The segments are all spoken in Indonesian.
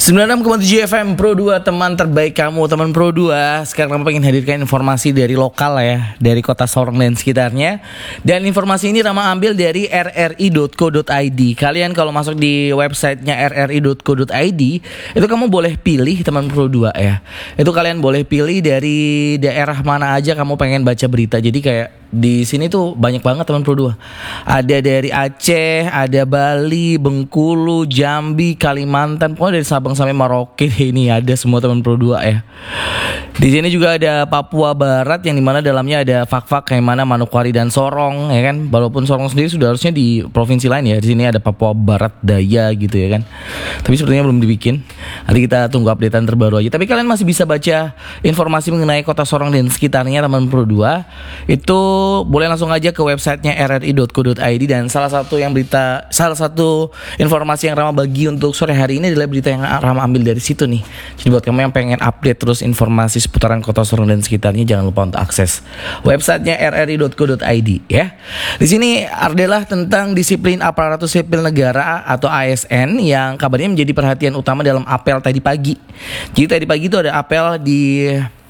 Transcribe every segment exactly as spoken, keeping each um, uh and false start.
sembilan puluh enam koma tujuh F M Pro dua, teman terbaik kamu, teman Pro dua. Sekarang kamu pengen hadirkan informasi dari lokal ya, dari kota Sorong dan sekitarnya. Dan informasi ini Rama ambil dari r r i dot co dot i d. Kalian kalau masuk di websitenya r r i dot co dot i d, itu kamu boleh pilih teman Pro dua ya. Itu kalian boleh pilih dari daerah mana aja kamu pengen baca berita. Jadi kayak di sini tuh banyak banget teman Pro dua. Ada dari Aceh, ada Bali, Bengkulu, Jambi, Kalimantan, pokoknya dari Sabang sampai Merauke ini ada semua teman Pro dua ya. Di sini juga ada Papua Barat yang dimana dalamnya ada fak-fak kayak mana Manokwari dan Sorong ya kan. Walaupun Sorong sendiri sudah harusnya di provinsi lain ya. Di sini ada Papua Barat Daya gitu ya kan. Tapi sepertinya belum dibikin. Nanti kita tunggu updatean terbaru aja. Tapi kalian masih bisa baca informasi mengenai kota Sorong dan sekitarnya teman Pro dua. Itu boleh langsung aja ke websitenya r r i dot co dot i d. Dan salah satu yang berita, salah satu informasi yang Rama bagi untuk sore hari ini adalah berita yang Rama ambil dari situ nih. Jadi buat kamu yang pengen update terus informasi seputaran kota Sorong dan sekitarnya, jangan lupa untuk akses websitenya r r i dot co dot i d ya. Di sini adalah tentang disiplin aparatur sipil negara atau A S N yang kabarnya menjadi perhatian utama dalam apel tadi pagi. Jadi tadi pagi itu ada apel di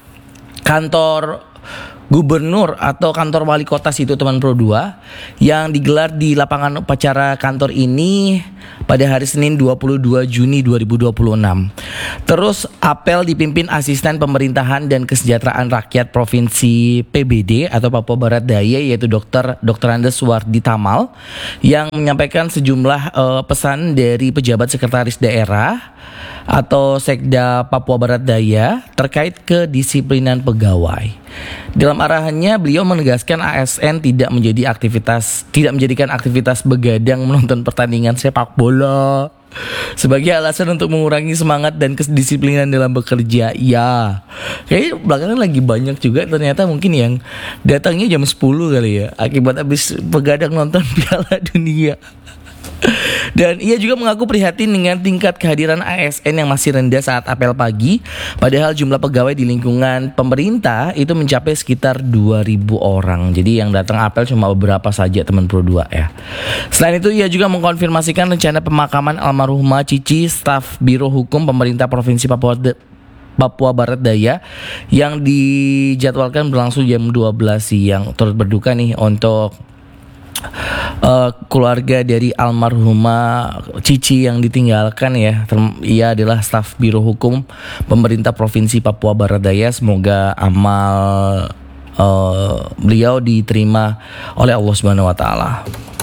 kantor Gubernur atau kantor wali kota situ teman Pro dua yang digelar di lapangan upacara kantor ini pada hari Senin dua puluh dua Juni dua ribu dua puluh enam. Terus apel dipimpin Asisten Pemerintahan dan Kesejahteraan Rakyat Provinsi P B D atau Papua Barat Daya, yaitu Dokter Dokter Andes Suwardi Tamal, yang menyampaikan sejumlah uh, pesan dari pejabat sekretaris daerah atau Sekda Papua Barat Daya terkait kedisiplinan pegawai. Dalam arahannya beliau menegaskan A S N tidak menjadi aktivitas tidak menjadikan aktivitas begadang menonton pertandingan sepak bola sebagai alasan untuk mengurangi semangat dan kedisiplinan dalam bekerja. Ya, kayaknya belakangan lagi banyak juga ternyata mungkin yang datangnya jam sepuluh kali ya, akibat habis begadang nonton Piala Dunia. Dan ia juga mengaku prihatin dengan tingkat kehadiran A S N yang masih rendah saat apel pagi. Padahal jumlah pegawai di lingkungan pemerintah itu mencapai sekitar dua ribu orang. Jadi yang datang apel cuma beberapa saja teman Pro dua ya. Selain itu ia juga mengkonfirmasikan rencana pemakaman almarhumah Cici, staf Biro Hukum Pemerintah Provinsi Papua De- Papua Barat Daya yang dijadwalkan berlangsung jam dua belas siang. Turut berduka nih untuk Uh, keluarga dari almarhumah Cici yang ditinggalkan ya. Term- ia adalah staf Biro Hukum Pemerintah Provinsi Papua Barat Daya. Semoga amal uh, beliau diterima oleh Allah Subhanahu wa taala.